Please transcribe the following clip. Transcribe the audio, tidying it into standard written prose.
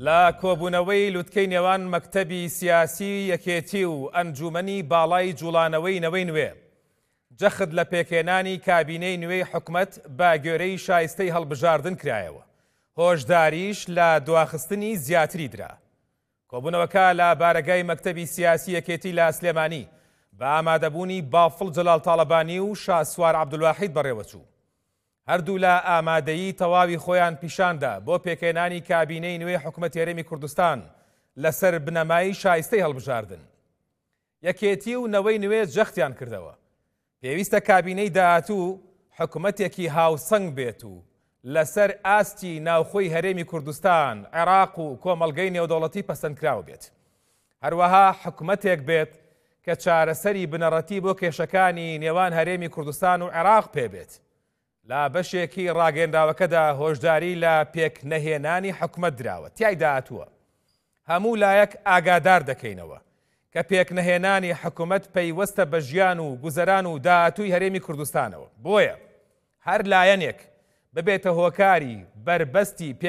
لا کۆبوونەوەی لوتکەی نێوان مەکتەبی سیاسی یەکێتی و ئەنجومەنی باڵای جوڵانەوەی نەوەی نوێ جەخت لە پێکێنانی کابینەی نوێی حکومەت بە گوێرەی شایستەی هەڵبژاردن کرایەوە هۆشداریش لە دواخستنی زیاتری درا کۆبوونەوەکە لە بارەگای مەکتەبی سیاسی یەکێتی لە سلێمانی بە ئامادەبوونی بافڵ جەلال تاڵەبانی و شاسوار عەبدولواحید بەڕێوەچوو هەردوو لە ئامادەیی تەواوی خۆیان پیشاندا بۆ پێکێنانی کابینەی نوێی حکومەت هەرێمی کوردستان لەسەر بنەمایی شایستەی هەڵبژاردن یەکێتی و نەوەی نوێ جەختیان کردەوە پێویستە کابینەی داهاتوو حکومەتێکی هاوسەنگ بێت و لەسەر ئاستی ناوخۆی هەرێمی کوردستان عێراق و کۆمەڵگەی نێودەوڵەتی پەسەندکراو بێت هەروەها حکومەتێک بێت کە چارەسەری بنەڕەتی بۆ کێشەکانی نێوان هەرێمی کوردستان و عێراق پێبێت لا بەشێکی ڕاگەنداوەکەدا هۆشداری لە پێکنەهێنانی حکومەت دراوە تیایدا هاتووە هەموو لایەک ئاگادار دەکەینەوە کە پێکنەهێنانی حکومەت پەیوەستە بە ژیان و گوزەران و داهاتووی هەرێمی کوردستانەوە بۆیە هەر لایەنێک ببێتە هۆکاری بربەستی